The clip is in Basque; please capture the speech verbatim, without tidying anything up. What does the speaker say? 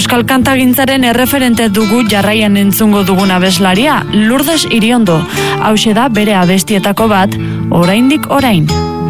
Euskal kantagintzaren erreferente dugu jarraian entzungo dugun abeslaria, Lourdes Iriondo. Hauxe da bere abestietako bat, Oraindik orain.